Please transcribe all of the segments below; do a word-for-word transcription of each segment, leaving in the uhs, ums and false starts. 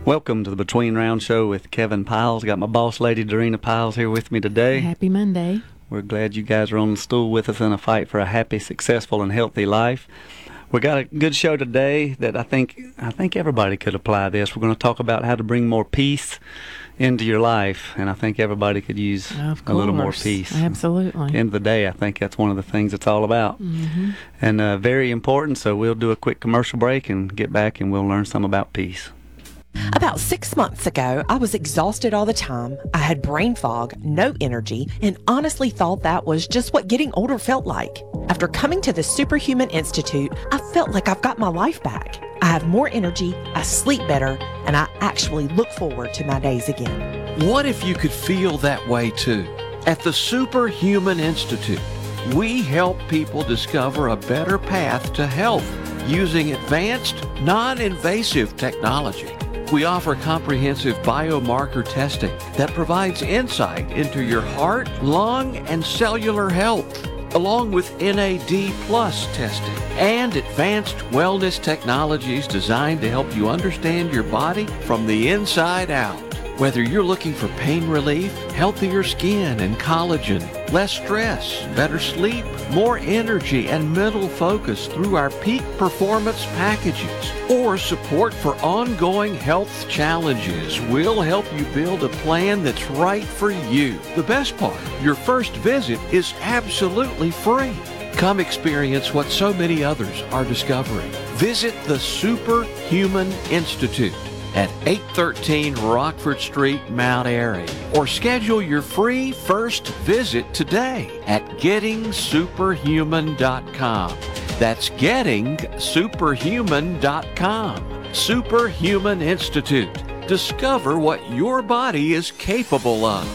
Welcome to the Between Round Show with Kevin Piles. Got my boss lady, Dorena Piles, here with me today. Happy Monday. We're glad you guys are on the stool with us in a fight for a happy, successful, and healthy life. We got a good show today that I think I think everybody could apply this. We're going to talk about how to bring more peace into your life, and I think everybody could use Of a little more course. peace. Absolutely. At the end of the day, I think that's one of the things it's all about. Mm-hmm. And uh, very important, so we'll do a quick commercial break and get back and we'll learn some about peace. About six months ago, I was exhausted all the time. I had brain fog, no energy, and honestly thought that was just what getting older felt like. After coming to the Superhuman Institute, I felt like I've got my life back. I have more energy, I sleep better, and I actually look forward to my days again. What if you could feel that way too? At the Superhuman Institute, we help people discover a better path to health using advanced, non-invasive technology. We offer comprehensive biomarker testing that provides insight into your heart, lung, and cellular health, along with N A D plus testing and advanced wellness technologies designed to help you understand your body from the inside out. Whether you're looking for pain relief, healthier skin and collagen, less stress, better sleep, more energy, and mental focus through our peak performance packages, or support for ongoing health challenges, we'll help you build a plan that's right for you. The best part, your first visit is absolutely free. Come experience what so many others are discovering. Visit the Superhuman Institute at eight thirteen Rockford Street, Mount Airy, or schedule your free first visit today at getting superhuman dot com. That's getting superhuman dot com. Superhuman Institute. Discover what your body is capable of.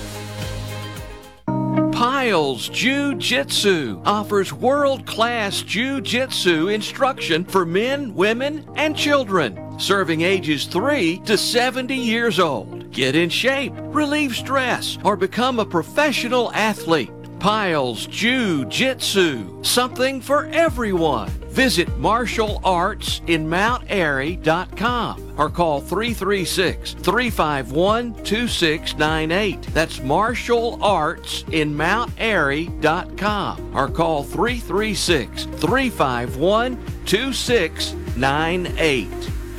Piles Jiu-Jitsu offers world-class Jiu-Jitsu instruction for men, women, and children, serving ages three to seventy years old. Get in shape, relieve stress, or become a professional athlete. Piles Jiu-Jitsu, something for everyone. Visit martial arts in mount airy dot com or call three three six, three five one, two six nine eight. That's martial arts in mount airy dot com or call three three six, three five one, two six nine eight.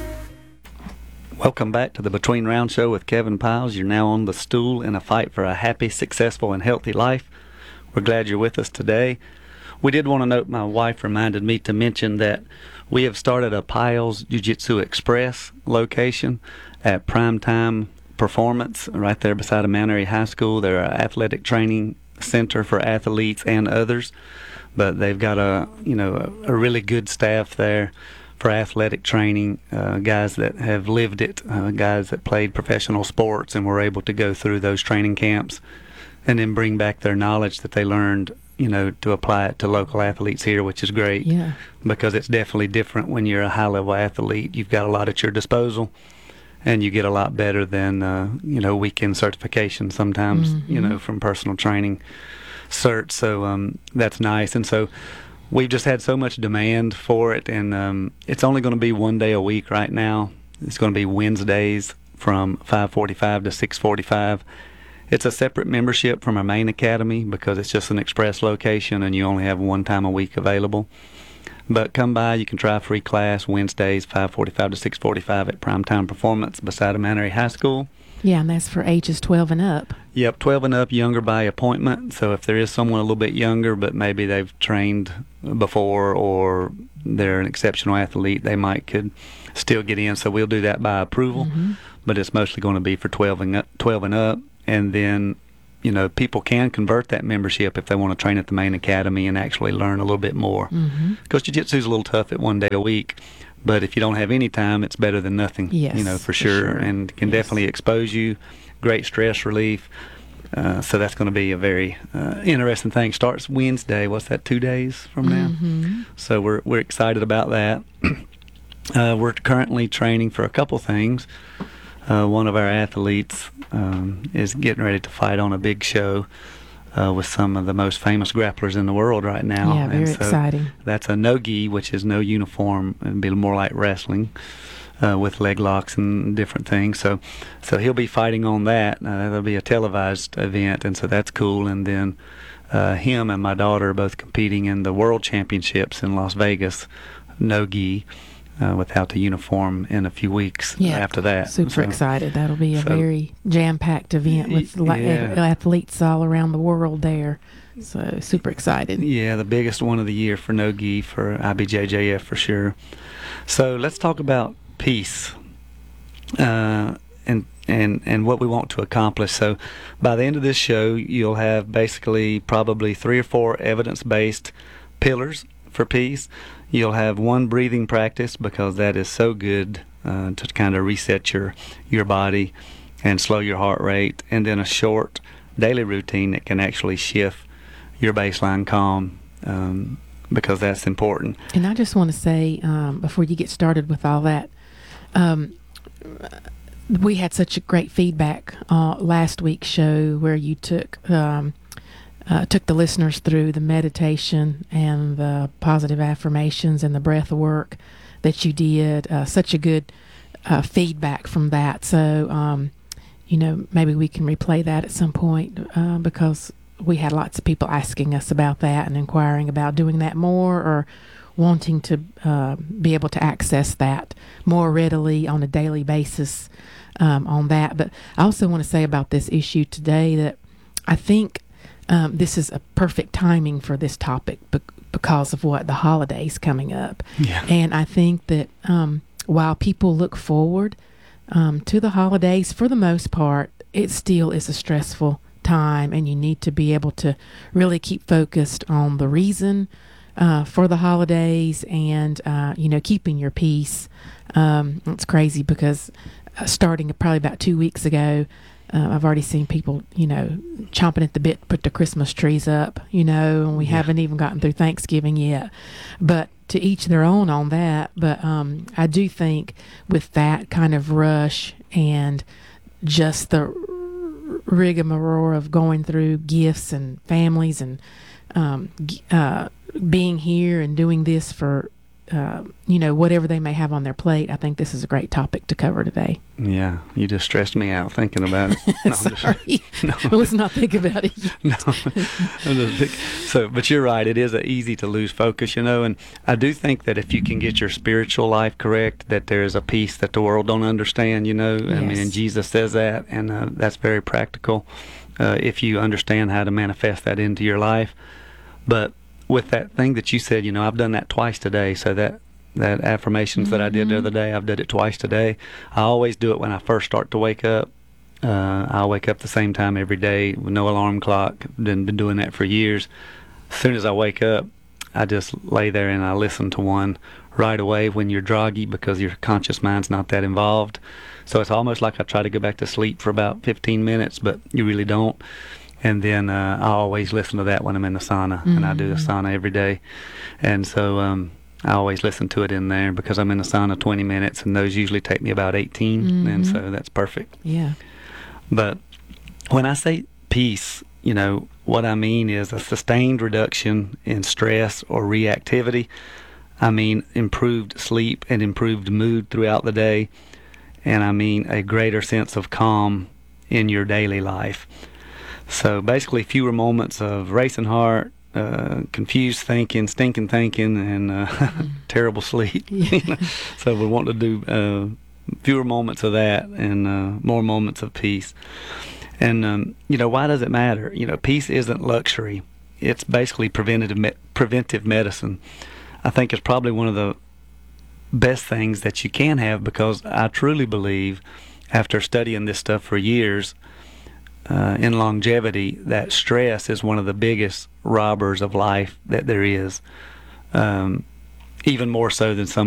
Welcome back to the Between Round Show with Kevin Piles. You're now on the stool in a fight for a happy, successful, and healthy life. We're glad you're with us today. We did want to note, my wife reminded me to mention that we have started a Piles Jiu-Jitsu Express location at Primetime Performance right there beside of Mount Airy High School. They're an athletic training center for athletes and others, but they've got a, you know, a, a really good staff there for athletic training, uh, guys that have lived it, uh, guys that played professional sports and were able to go through those training camps and then bring back their knowledge that they learned, you know, to apply it to local athletes here, which is great. Yeah. Because it's definitely different when you're a high-level athlete. You've got a lot at your disposal, and you get a lot better than, uh, you know, weekend certification sometimes, Mm-hmm. you know, from personal training certs. So um, that's nice. And so we've just had so much demand for it, and um, it's only going to be one day a week right now. It's going to be Wednesdays from five forty-five to six forty-five. It's a separate membership from our main academy because it's just an express location and you only have one time a week available. But come by, you can try a free class Wednesdays, five forty-five to six forty-five at Primetime Performance beside of Mount Airy High School. Yeah, and that's for ages twelve and up. Yep, twelve and up, younger by appointment. So if there is someone a little bit younger, but maybe they've trained before or they're an exceptional athlete, they might could still get in. So we'll do that by approval. Mm-hmm. But it's mostly going to be for twelve and up, twelve and up. And then, you know, people can convert that membership if they want to train at the main academy and actually learn a little bit more. Mm-hmm. Because jiu-jitsu is a little tough at one day a week, but if you don't have any time, it's better than nothing. Yes, you know, for, for sure. sure. And can Yes. definitely expose you. Great stress relief. Uh, so that's going to be a very uh, interesting thing. Starts Wednesday. What's that? Two days from now. Mm-hmm. So we're we're excited about that. uh, we're currently training for a couple things. Uh, one of our athletes um, is getting ready to fight on a big show uh, with some of the most famous grapplers in the world right now. Yeah, very and so exciting. That's a no-gi, which is no uniform. It'd be more like wrestling. uh, with leg locks and different things. So, so he'll be fighting on that. Uh, that'll be a televised event, and so that's cool. And then uh, him and my daughter are both competing in the World Championships in Las Vegas, no gi, uh, without the uniform in a few weeks Yeah, after that. Super So- excited. That'll be a so- very jam-packed event with Y- li- yeah. athletes all around the world there. So super excited. Yeah, the biggest one of the year for no gi for I B J J F for sure. So let's talk about peace uh, and and and what we want to accomplish. So by the end of this show, you'll have basically probably three or four evidence-based pillars for peace. You'll have one breathing practice because that is so good uh, to kind of reset your your body and slow your heart rate, and then a short daily routine that can actually shift your baseline calm, um, because that's important. And I just want to say, um, before you get started with all that, um, we had such a great feedback uh, last week's show where you took um, uh, took the listeners through the meditation and the positive affirmations and the breath work that you did. Uh, such a good uh, feedback from that. So, um, you know, maybe we can replay that at some point uh, because we had lots of people asking us about that and inquiring about doing that more or wanting to uh, be able to access that more readily on a daily basis um, on that. But I also want to say about this issue today that I think um, this is a perfect timing for this topic be- because of what the holidays coming up. Yeah. And I think that um, while people look forward um, to the holidays, for the most part, it still is a stressful time, and you need to be able to really keep focused on the reason uh, for the holidays and, uh, you know, keeping your peace. Um, it's crazy because uh, starting probably about two weeks ago, uh, I've already seen people, you know, chomping at the bit to put the Christmas trees up, you know, and we Yeah. haven't even gotten through Thanksgiving yet. But to each their own on that. But um, I do think with that kind of rush and just the rigmarole of going through gifts and families and um, g- uh, being here and doing this for uh, you know, whatever they may have on their plate, I think this is a great topic to cover today. Yeah, you just stressed me out thinking about it. No, I'm just- Sorry. no. Well, let's not think about it. no, I'm just think- so, but you're right. It is uh, easy to lose focus, you know. And I do think that if you can get your spiritual life correct, that there is a peace that the world don't understand. You know, I mean, Yes. and Jesus says that, and uh, that's very practical uh, if you understand how to manifest that into your life. But with that thing that you said, you know, I've done that twice today. So that that affirmations that I did the other day, I've did it twice today. I always do it when I first start to wake up. Uh, I'll wake up the same time every day with no alarm clock. Been been doing that for years. As soon as I wake up, I just lay there and I listen to one right away when you're groggy because your conscious mind's not that involved. So it's almost like I try to go back to sleep for about fifteen minutes, but you really don't. And then uh, I always listen to that when I'm in the sauna, and I do the sauna every day. And so um, I always listen to it in there because I'm in the sauna twenty minutes, and those usually take me about eighteen, and so that's perfect. Yeah. But when I say peace, you know, what I mean is a sustained reduction in stress or reactivity. I mean improved sleep and improved mood throughout the day. And I mean a greater sense of calm in your daily life. So basically fewer moments of racing heart, uh, confused thinking, stinking thinking, and uh, terrible sleep. Yeah. So we want to do uh, fewer moments of that and uh, more moments of peace. And, um, you know, why does it matter? You know, peace isn't luxury. It's basically preventative me- preventive medicine. I think it's probably one of the best things that you can have because I truly believe, after studying this stuff for years, uh, in longevity, that stress is one of the biggest robbers of life that there is, um, even more so than some